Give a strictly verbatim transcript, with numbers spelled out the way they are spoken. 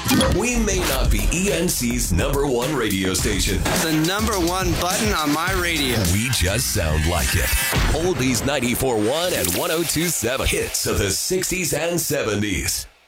We may not be E N C's number one radio station. The number one button on my radio. We just sound like it. Oldies ninety-four point one and one oh two point seven. Hits of the sixties and seventies.